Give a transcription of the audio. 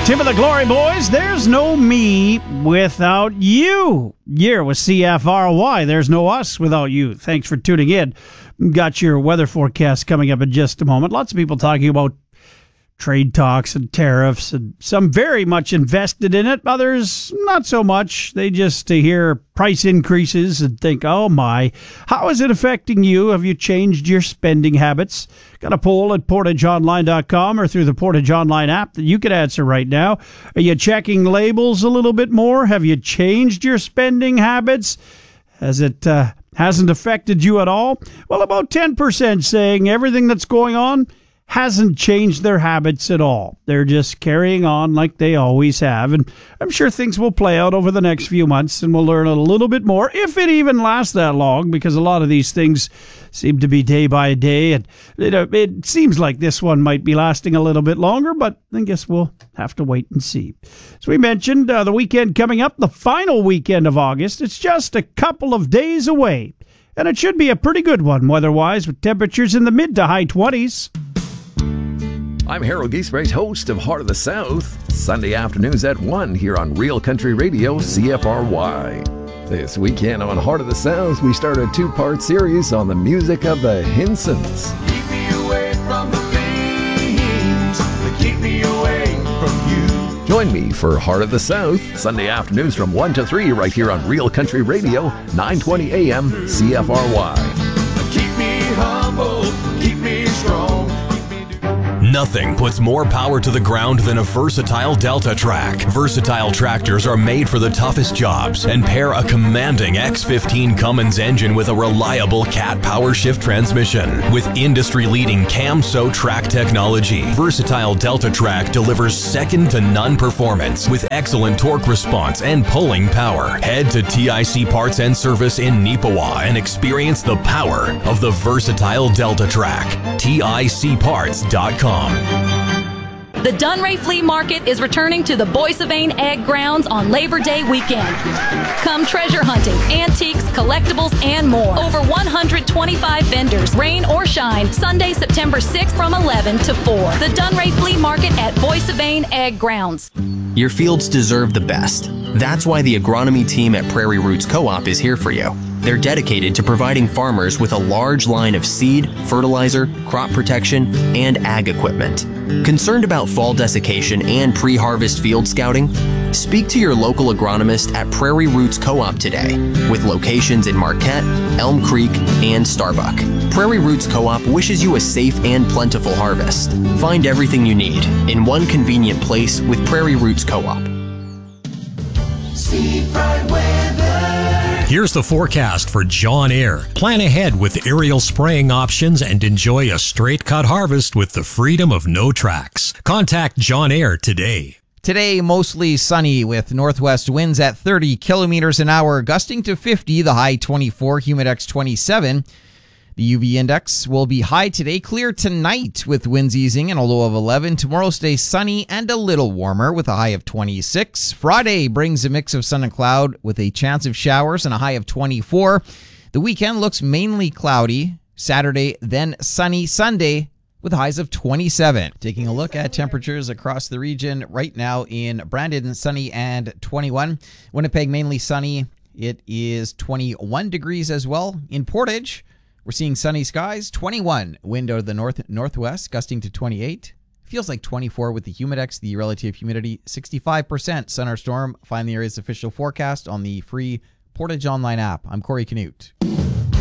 Tim of the Glory Boys, there's no me without you. You're with CFRY. There's no us without you. Thanks for tuning in. Got your weather forecast coming up in just a moment. Lots of people talking about trade talks and tariffs, and some very much invested in it. Others, not so much. They just hear price increases and think, oh my, how is it affecting you? Have you changed your spending habits? Got a poll at PortageOnline.com or through the Portage Online app that you can answer right now. Are you checking labels a little bit more? Have you changed your spending habits? Has it hasn't affected you at all? Well, about 10% saying everything that's going on hasn't changed their habits at all. They're just carrying on like they always have. And I'm sure things will play out over the next few months, and we'll learn a little bit more, if it even lasts that long, because a lot of these things seem to be day by day. And it seems like this one might be lasting a little bit longer, but I guess we'll have to wait and see. As we mentioned, the weekend coming up, the final weekend of August, it's just a couple of days away. And it should be a pretty good one weather-wise, with temperatures in the mid to high 20s. I'm Harold Giesbrecht, host of Heart of the South, Sunday afternoons at 1 here on Real Country Radio, CFRY. This weekend on Heart of the South, we start a two-part series on the music of the Hinsons. Keep me away from the things that keep me away from you. Join me for Heart of the South, Sunday afternoons from 1 to 3 right here on Real Country Radio, 920 AM, CFRY. Keep me humble, keep me strong. Nothing puts more power to the ground than a versatile Delta Track. Versatile tractors are made for the toughest jobs and pair a commanding X15 Cummins engine with a reliable Cat power shift transmission. With industry-leading CAMSO track technology, versatile Delta Track delivers second-to-none performance with excellent torque response and pulling power. Head to TIC Parts and Service in Neepawa and experience the power of the versatile Delta Track. TICparts.com. The Dunray Flea Market is returning to the Boissevain Egg Grounds on Labor Day weekend. Come treasure hunting, antiques, collectibles, and more. Over 125 vendors, rain or shine, Sunday, September 6th from 11 to 4. The Dunray Flea Market at Boissevain Egg Grounds. Your fields deserve the best. That's why the agronomy team at Prairie Roots Co-op is here for you. They're dedicated to providing farmers with a large line of seed, fertilizer, crop protection, and ag equipment. Concerned about fall desiccation and pre-harvest field scouting? Speak to your local agronomist at Prairie Roots Co-op today, with locations in Marquette, Elm Creek, and Starbuck. Prairie Roots Co-op wishes you a safe and plentiful harvest. Find everything you need in one convenient place with Prairie Roots Co-op. Seafront weather. Here's the forecast for John Eyre. Plan ahead with aerial spraying options and enjoy a straight-cut harvest with the freedom of no tracks. Contact John Eyre today. Today, mostly sunny with northwest winds at 30 kilometers an hour, gusting to 50, the high 24, humidex 27. The UV index will be high today, clear tonight with winds easing and a low of 11. Tomorrow stays sunny and a little warmer with a high of 26. Friday brings a mix of sun and cloud with a chance of showers and a high of 24. The weekend looks mainly cloudy. Saturday, then sunny. Sunday with highs of 27. Taking a look at temperatures across the region right now in Brandon, sunny and 21. Winnipeg, mainly sunny. It is 21 degrees as well. In Portage, we're seeing sunny skies, 21. Wind out of the northwest, gusting to 28. Feels like 24 with the humidex, the relative humidity 65%. Sun or storm. Find the area's official forecast on the free Portage Online app. I'm Corey Canute.